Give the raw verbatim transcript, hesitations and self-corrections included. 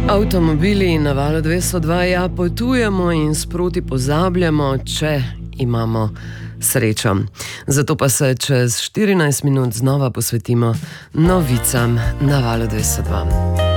Avtomobili na valu dvesto dva, ja, potujemo in sproti pozabljamo, če imamo srečo. Zato pa se čez štirinajst minut znova posvetimo novicam na valu dvesto dva.